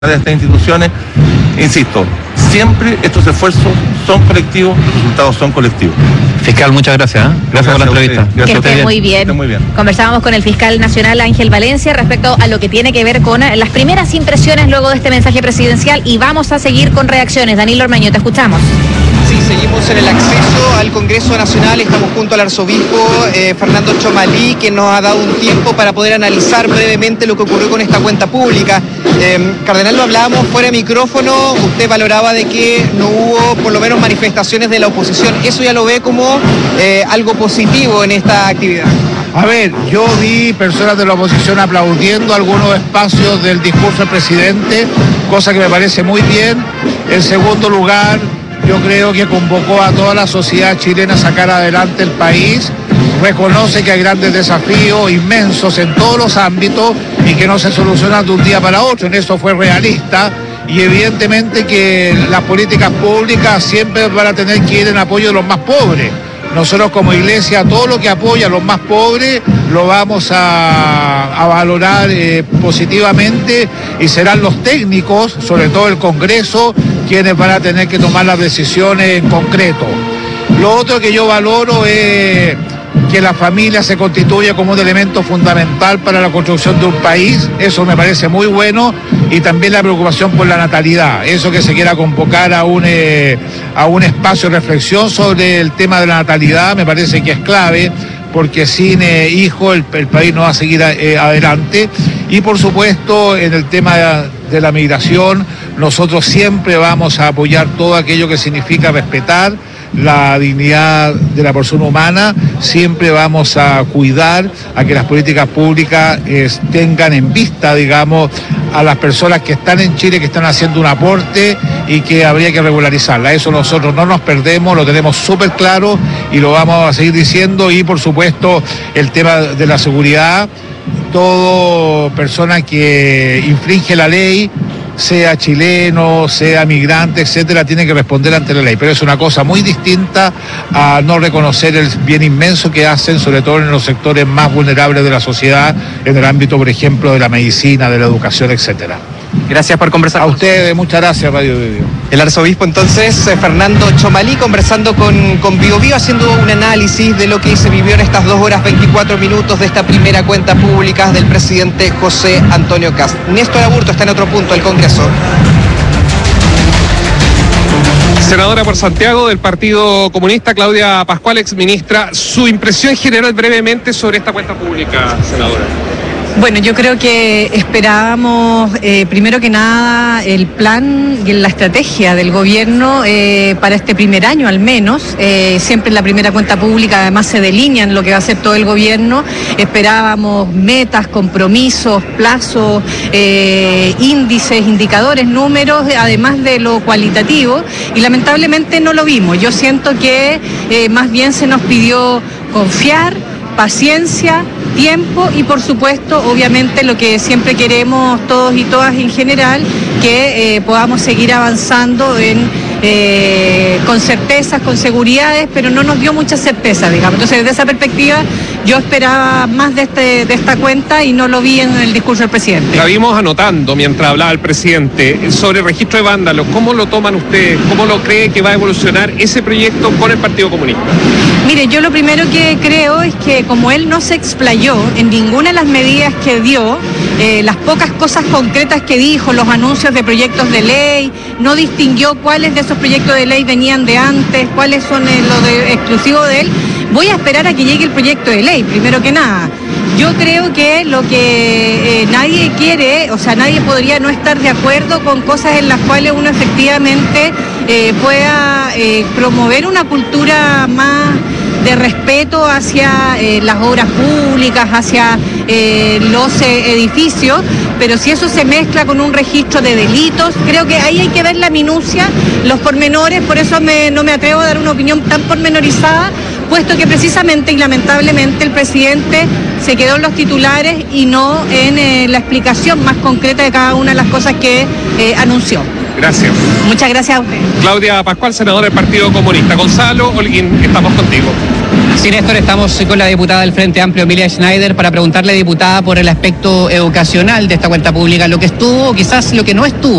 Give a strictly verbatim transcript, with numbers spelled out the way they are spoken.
de estas instituciones, insisto, siempre estos esfuerzos son colectivos, los resultados son colectivos. Fiscal, muchas gracias. ¿eh? Gracias, gracias por la entrevista. Que esté muy bien. Esté muy bien. Conversábamos con el fiscal nacional Ángel Valencia respecto a lo que tiene que ver con las primeras impresiones luego de este mensaje presidencial y vamos a seguir con reacciones. Danilo Ormeño, te escuchamos. Sí, seguimos en el acceso al Congreso Nacional, estamos junto al arzobispo eh, Fernando Chomalí, que nos ha dado un tiempo para poder analizar brevemente lo que ocurrió con esta cuenta pública. Eh, Cardenal, lo hablábamos fuera de micrófono, usted valoraba de que no hubo por lo menos manifestaciones de la oposición, ¿eso ya lo ve como eh, algo positivo en esta actividad? A ver, yo vi personas de la oposición aplaudiendo algunos espacios del discurso del presidente, cosa que me parece muy bien. En segundo lugar, yo creo que convocó a toda la sociedad chilena a sacar adelante el país, reconoce que hay grandes desafíos inmensos en todos los ámbitos y que no se solucionan de un día para otro, en eso fue realista y evidentemente que las políticas públicas siempre van a tener que ir en apoyo de los más pobres. Nosotros como iglesia, todo lo que apoya a los más pobres lo vamos a, a valorar eh, positivamente y serán los técnicos, sobre todo el Congreso, quienes van a tener que tomar las decisiones en concreto. Lo otro que yo valoro es que la familia se constituye como un elemento fundamental para la construcción de un país, eso me parece muy bueno, y también la preocupación por la natalidad, eso que se quiera convocar a un, eh, a un espacio de reflexión sobre el tema de la natalidad, me parece que es clave, porque sin eh, hijos el, el país no va a seguir eh, adelante, y por supuesto en el tema de, de la migración, nosotros siempre vamos a apoyar todo aquello que significa respetar la dignidad de la persona humana, siempre vamos a cuidar a que las políticas públicas eh, tengan en vista, digamos, a las personas que están en Chile, que están haciendo un aporte y que habría que regularizarla. Eso nosotros no nos perdemos, lo tenemos súper claro y lo vamos a seguir diciendo. Y por supuesto el tema de la seguridad, toda persona que infringe la ley, sea chileno, sea migrante, etcétera, tiene que responder ante la ley. Pero es una cosa muy distinta a no reconocer el bien inmenso que hacen, sobre todo en los sectores más vulnerables de la sociedad, en el ámbito, por ejemplo, de la medicina, de la educación, etcétera. Gracias por conversar. A ustedes, muchas gracias, Radio Bio. El arzobispo entonces, Fernando Chomalí, conversando con, con Bio Bio, haciendo un análisis de lo que se vivió en estas dos horas veinticuatro minutos de esta primera cuenta pública del presidente José Antonio Kast. Néstor Aburto está en otro punto del Congreso. Senadora por Santiago del Partido Comunista, Claudia Pascual, exministra, su impresión general brevemente sobre esta cuenta pública, senadora. Bueno, yo creo que esperábamos, eh, primero que nada, el plan y la estrategia del gobierno eh, para este primer año al menos. Eh, siempre en la primera cuenta pública además se delinean lo que va a hacer todo el gobierno. Esperábamos metas, compromisos, plazos, eh, índices, indicadores, números, además de lo cualitativo, y lamentablemente no lo vimos. Yo siento que eh, más bien se nos pidió confiar, paciencia, tiempo y por supuesto, obviamente lo que siempre queremos todos y todas en general, que eh, podamos seguir avanzando en eh, con certezas, con seguridades, pero no nos dio mucha certeza, digamos. Entonces, desde esa perspectiva, yo esperaba más de, este, de esta cuenta y no lo vi en el discurso del presidente. La vimos anotando mientras hablaba el presidente sobre el registro de vándalos. ¿Cómo lo toman ustedes? ¿Cómo lo cree que va a evolucionar ese proyecto con el Partido Comunista? Mire, yo lo primero que creo es que como él no se explayó en ninguna de las medidas que dio, eh, las pocas cosas concretas que dijo, los anuncios de proyectos de ley, no distinguió cuáles de esos proyectos de ley venían de antes, cuáles son eh, los de, exclusivos de él. Voy a esperar a que llegue el proyecto de ley, primero que nada. Yo creo que lo que eh, nadie quiere, o sea, nadie podría no estar de acuerdo con cosas en las cuales uno efectivamente eh, pueda eh, promover una cultura más de respeto hacia eh, las obras públicas, hacia eh, los eh, edificios, pero si eso se mezcla con un registro de delitos, creo que ahí hay que ver la minucia, los pormenores, por eso me, no me atrevo a dar una opinión tan pormenorizada, puesto que precisamente y lamentablemente el presidente se quedó en los titulares y no en eh, la explicación más concreta de cada una de las cosas que eh, anunció. Gracias. Muchas gracias a usted. Claudia Pascual, senadora del Partido Comunista. Gonzalo Holguín, estamos contigo. Sí, Néstor, estamos con la diputada del Frente Amplio, Emilia Schneider, para preguntarle, diputada, por el aspecto educacional de esta cuenta pública, lo que estuvo, quizás lo que no estuvo